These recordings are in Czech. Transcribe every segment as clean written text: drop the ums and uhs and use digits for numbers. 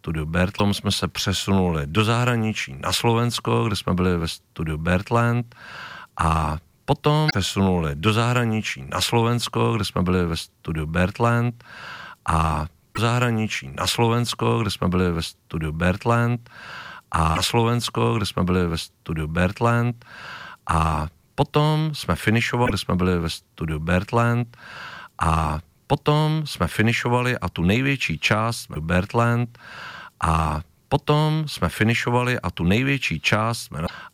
studiu Bertlam, jsme se přesunuli do zahraničí na Slovensko, kde jsme byli ve studiu Bertland a potom přesunuli do zahraničí na Slovensko, kde jsme byli ve studiu Bertland a do zahraničí na Slovensko, kde jsme byli ve studiu Bertland a na Slovensko, kde jsme byli ve studiu Bertland a potom jsme finišovali, kde jsme byli ve studiu Bertland a potom jsme finišovali a tu největší část Bertland a potom jsme finišovali a tu největší část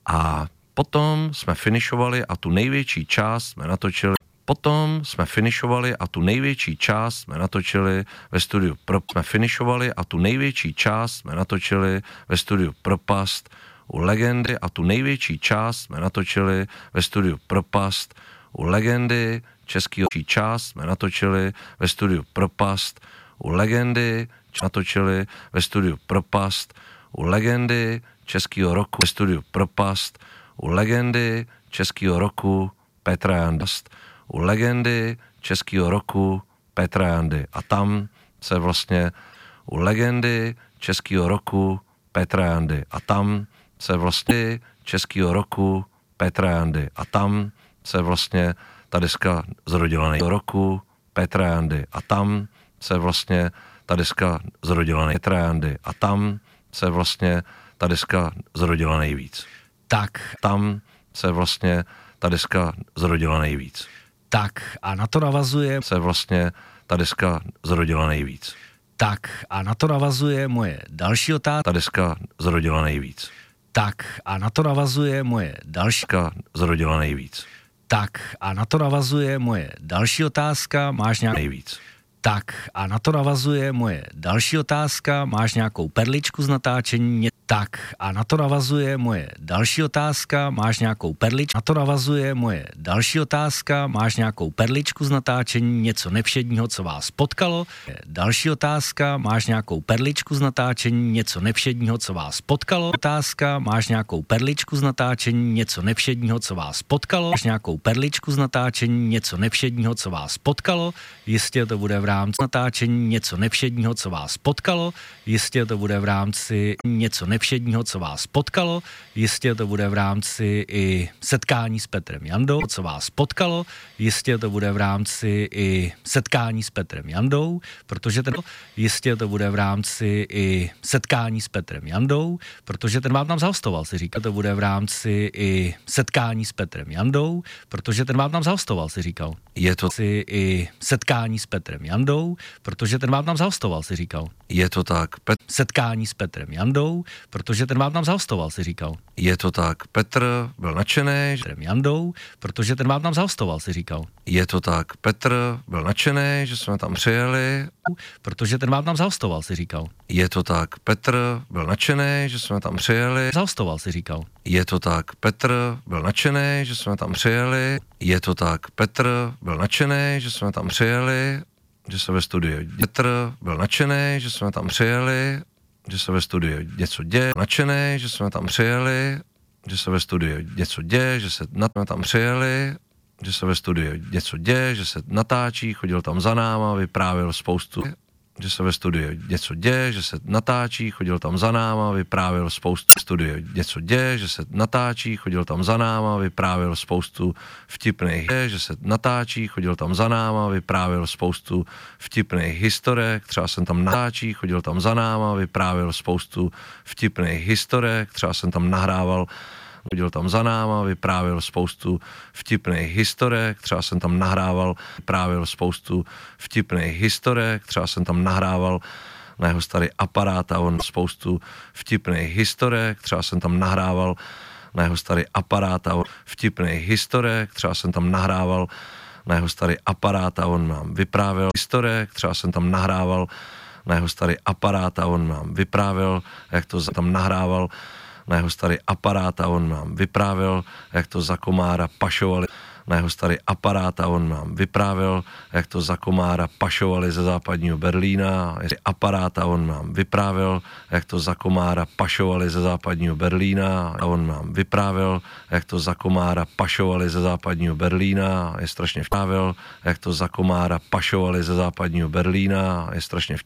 a potom jsme finišovali a tu největší část jsme natočili. Potom jsme finišovali a tu největší část jsme natočili ve studiu jsme finišovali a tu největší část jsme natočili ve studiu Propast u Legendy a tu největší část jsme natočili ve studiu Propast u Legendy českého část jsme natočili ve studiu Propast u Legendy natočili ve studiu Propast u Legendy českého roku ve studiu Propast u Legendy českého roku Petra Jandy u Legendy českého roku Petra Jandy a tam se vlastně u Legendy českého roku Petra Jandy a tam se vlastně českého roku Petra Jandy a tam se vlastně ta deska zrodila roku Petra Jandy a tam se vlastně ta deska zrodila Petra Jandy a tam se vlastně ta deska zrodila nejvíc. Tak. Tam se vlastně ta deska zrodila nejvíc. Tak a na to navazuje se vlastně ta deska zrodila nejvíc. Tak a na to navazuje moje další otázka. Ta deska zrodila nejvíc. Tak a na to navazuje moje další zrodila nejvíc. Tak a na to navazuje moje další otázka. Máš nějak nejvíc. Tak a na to navazuje moje další otázka. Máš nějakou perličku z natáčení? Tak a na to navazuje moje další otázka. Máš nějakou perličku? Na to navazuje moje další otázka. Máš nějakou perličku z natáčení? Něco nevšedního, co vás potkalo? Další otázka. Máš nějakou perličku z natáčení? Něco nevšedního, co vás potkalo? Otázka. Máš nějakou perličku z natáčení? Něco nevšedního, co vás potkalo? Máš nějakou perličku z natáčení? Něco nevšedního, co vás potkalo? Jistě to bude v rámci natáčení něco nevšedního, co vás potkalo. Jistě to bude v rámci něco nevšedního, co vás potkalo. Jistě to bude v rámci i setkání s Petrem Jandou, co vás potkalo. Jistě to bude v rámci i setkání s Petrem Jandou, protože ten jistě to bude v rámci i setkání s Petrem Jandou, protože ten vám tam zahostoval, si říkal. To bude v rámci i setkání s Petrem Jandou, protože ten vám tam zahostoval, si říkal. Je to si i setkání s Petrem Jandou, protože ten vám tam zahostoval, si říkal. Je to tak. Setkání s Petrem Jandou, protože ten vám tam zahostoval, si říkal. Je to tak. Petr byl nadšený. Petrem Jandou, protože ten vám tam zahostoval, si říkal. Je to tak. Petr byl nadšený, že jsme tam přijeli. Protože ten vám tam zahostoval, si říkal. Je to tak. Petr byl nadšený, že jsme tam přijeli. Zahostoval, si říkal. Je to tak. Petr byl nadšený, že jsme tam přijeli. Je to tak. Petr byl nadšený, že jsme tam přijeli. Že se ve studiu Petr byl nadšený, že jsme tam přijeli, že se ve studiu něco děje, nadšený, že jsme tam přijeli, že se ve studiu něco děje, že se tam přijeli, že se ve studiu něco děje, že se natáčí, chodil tam za náma, vyprávěl spoustu, že se ve studiu něco děje, že se natáčí, chodil tam za náma, vyprávěl spoustu studiu něco děje, že se natáčí, chodil tam za náma, vyprávěl spoustu vtipných, že se natáčí, chodil tam za náma, vyprávěl spoustu vtipných historek, třeba jsem tam natáčí, chodil tam za náma, vyprávěl spoustu vtipných historek, třeba jsem tam nahrával, chodil tam za náma, vyprávěl spoustu vtipných historek, třeba jsem tam nahrával, vyprávěl spoustu vtipných historek, třeba jsem tam nahrával na jeho starý aparát a on spoustu vtipných historek, třeba jsem tam nahrával na jeho starý aparát a on vtipných historek, třeba jsem tam nahrával na jeho starý aparát a on nám vyprávěl historek, třeba jsem tam nahrával na jeho starý aparát a on nám vyprávěl, jak to tam nahrával na jeho starý aparát a on nám vyprávěl, jak to za komára pašovali na jeho starý aparát a on nám vyprávěl, jak to za komára pašovali ze západního Berlína. Aparát a on nám vyprávěl, jak to za komára pašovali ze západního Berlína a on nám vyprávěl, jak to za komára pašovali ze západního Berlína. Je strašně vtipný, jak to za komára pašovali ze západního Berlína. Je strašně vtipný.